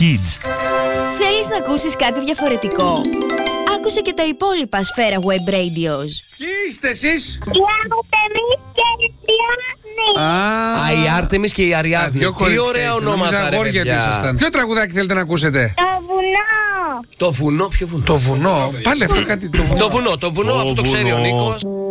Kids. Θέλεις να ακούσεις κάτι διαφορετικό? Άκουσε και τα υπόλοιπα Σφαίρα Web Radios. Ποιοι είστε εσείς? Η Αρτεμής και η Αριάδνη. Η Άρτεμις και η Αριάδνη. Τι ωραία ονόματα, ρε παιδιά. Ποιο τραγουδάκι θέλετε να ακούσετε? Το βουνό. Το βουνό, ποιο βουνό? Το βουνό. Πάλι αυτό κάτι. Το βουνό, αυτό το ξέρει ο Νίκος.